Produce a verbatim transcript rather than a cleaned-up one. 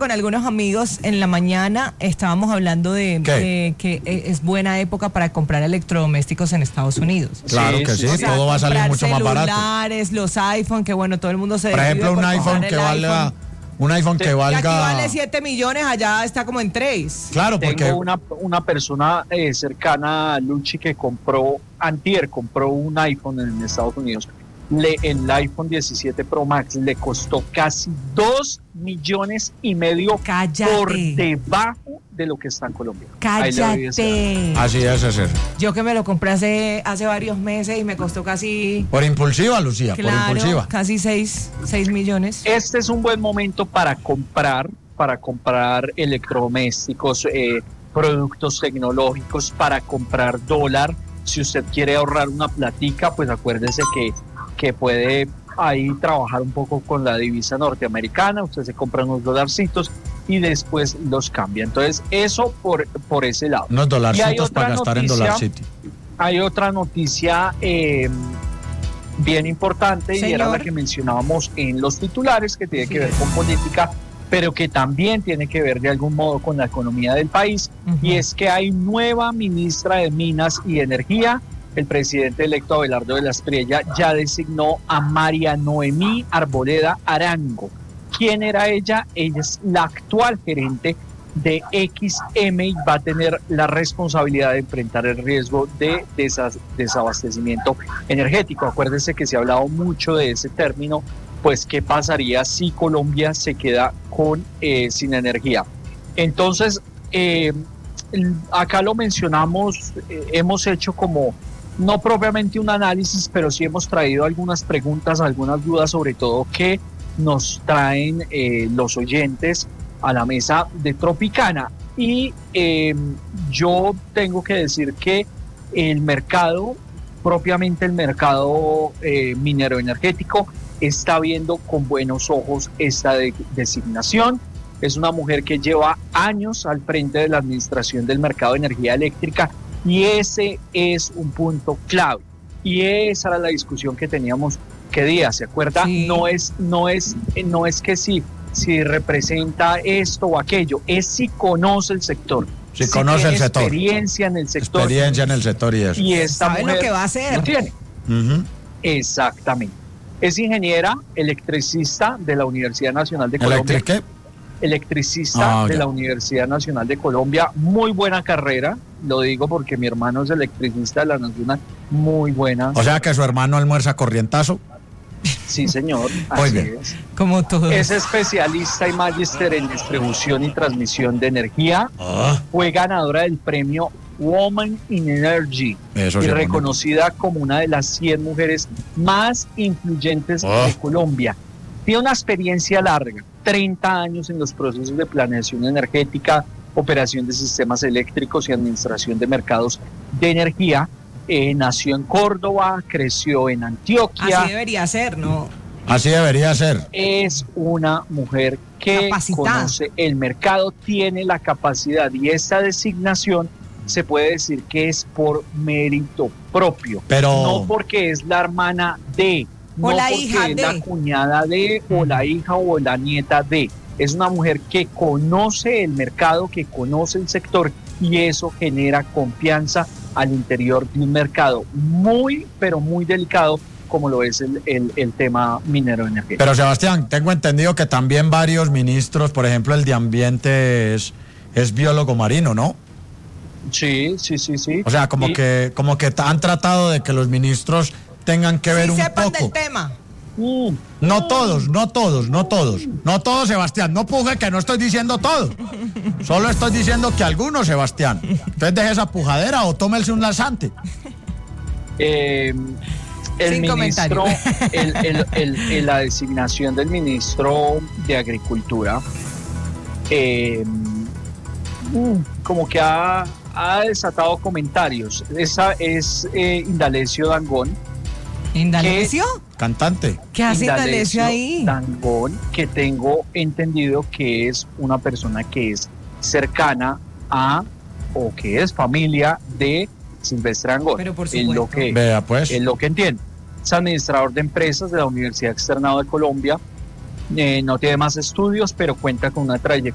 con algunos amigos en la mañana, estábamos hablando de, de que es buena época para comprar electrodomésticos en Estados Unidos. Claro que sí, o sea, todo va a salir mucho más barato. Celulares, los iPhone, que bueno, todo el mundo se Por ejemplo, un iPhone que valga... Un iPhone que valga... Aquí vale siete millones, allá está como en tres. Claro, porque... Tengo una, una persona eh, cercana a Luchi que compró, antier, compró un iPhone en Estados Unidos. Le, el iPhone diecisiete Pro Max le costó casi dos millones y medio. Cállate. Por debajo de lo que está en Colombia. Cállate. Así es, es Yo que me lo compré hace, hace varios meses y me costó casi... Por impulsiva, Lucía, claro, por impulsiva. Casi seis millones. Este es un buen momento para comprar, para comprar electrodomésticos, eh, productos tecnológicos, para comprar dólar. Si usted quiere ahorrar una platica, pues acuérdese que que puede ahí trabajar un poco con la divisa norteamericana, usted se compra unos dolarcitos y después los cambia. Entonces, eso por, por ese lado. Unos dolarcitos para gastar noticia, en Dollar City. Hay otra noticia eh, bien importante, Señor. Y era la que mencionábamos en los titulares, que tiene sí. que ver con política, pero que también tiene que ver de algún modo con la economía del país, uh-huh. y es que hay nueva ministra de Minas y Energía. El presidente electo Abelardo de la Espriella ya designó a María Noemí Arboleda Arango. ¿Quién era ella? Ella es la actual gerente de X M y va a tener la responsabilidad de enfrentar el riesgo de desas- desabastecimiento energético. Acuérdense que se ha hablado mucho de ese término, pues qué pasaría si Colombia se queda con eh, sin energía. Entonces, eh, acá lo mencionamos, eh, hemos hecho como... no propiamente un análisis, pero sí hemos traído algunas preguntas, algunas dudas, sobre todo que nos traen eh, los oyentes a la mesa de Tropicana. Y eh, yo tengo que decir que el mercado, propiamente el mercado eh, minero energético, está viendo con buenos ojos esta de- designación. Es una mujer que lleva años al frente de la administración del mercado de energía eléctrica. Y ese es un punto clave. Y esa era la discusión que teníamos qué día, ¿se acuerda? Sí. No es, no es, no es que si, si representa esto o aquello, es si conoce el sector. Si, si conoce el sector. Experiencia en el sector. Experiencia en el sector y eso. Y esta ¿sabe mujer lo que va a hacer? Lo tiene. Uh-huh. Exactamente. Es ingeniera electricista de la Universidad Nacional de Colombia. ¿Electric qué? Electricista ah, de la Universidad Nacional de Colombia, muy buena carrera, lo digo porque mi hermano es electricista de la Nacional, muy buena. O sea que su hermano almuerza corrientazo. Sí, señor, muy así bien. es. Como todo. Es especialista y magíster en distribución y transmisión de energía. Ah. Fue ganadora del premio Woman in Energy. Eso y sí, reconocida bonito. Como una de las cien mujeres más influyentes ah. de Colombia. Tiene una experiencia larga, treinta años en los procesos de planeación energética, operación de sistemas eléctricos y administración de mercados de energía. Eh, nació en Córdoba, creció en Antioquia. Así debería ser, ¿no? Así debería ser. Es una mujer que capacitada. Conoce el mercado, tiene la capacidad, y esta designación se puede decir que es por mérito propio, pero no porque es la hermana de... O no la porque hija es de. la cuñada de, o la hija o la nieta de. Es una mujer que conoce el mercado, que conoce el sector, y eso genera confianza al interior de un mercado muy, pero muy delicado, como lo es el, el, el tema minero energético. Pero Sebastián, tengo entendido que también varios ministros, por ejemplo, el de Ambiente es, es biólogo marino, ¿no? Sí, sí, sí, sí. O sea, como, y... que, como que han tratado de que los ministros tengan que ver sí, un sepan poco. Del tema. Mm. No todos, no todos, no todos. No todos, Sebastián. No puje que no estoy diciendo todo. Solo estoy diciendo que algunos, Sebastián. Entonces deje esa pujadera o tómelse un laxante. Eh, el Sin ministro, el, el, el, el, la designación del ministro de Agricultura, eh, como que ha, ha desatado comentarios. Esa es eh, Indalecio Dangond. ¿Indalecio? Cantante. ¿Qué hace Indalecio, Indalecio ahí? Dangond, que tengo entendido que es una persona que es cercana a, o que es familia de Silvestre Dangond. Pero por supuesto. Es lo que, Vea, pues. es lo que entiendo. Es administrador de empresas de la Universidad Externado de Colombia. Eh, no tiene más estudios, pero cuenta con una trayectoria